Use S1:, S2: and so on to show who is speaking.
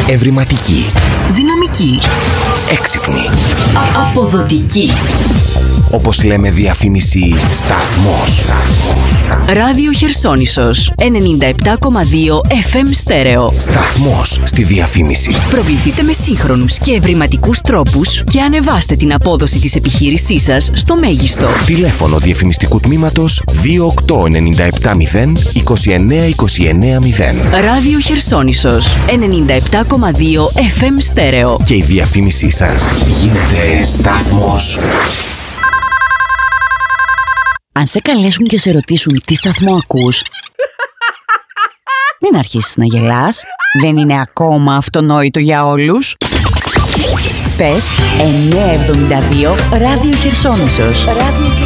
S1: Ευρηματική.
S2: Δυναμική.
S1: Έξυπνη.
S2: Αποδοτική.
S1: Όπως λέμε διαφήμιση, σταθμός.
S2: Ράδιο Χερσόνησος 97,2 FM στέρεο.
S1: Σταθμός στη διαφήμιση.
S2: Προβληθείτε με σύγχρονους και ευρηματικούς τρόπους και ανεβάστε την απόδοση της επιχείρησής σας στο μέγιστο.
S1: Τηλέφωνο διαφημιστικού τμήματος 28970 29290.
S2: Ράδιο Χερσόνησος 97,2 FM στέρεο.
S1: Και η διαφήμισή σας γίνεται σταθμός.
S2: Αν σε καλέσουν και σε ρωτήσουν τι σταθμό ακούς, μην αρχίσεις να γελάς. Δεν είναι ακόμα αυτονόητο για όλους. Πες 972 Ράδιο Χερσόνησος.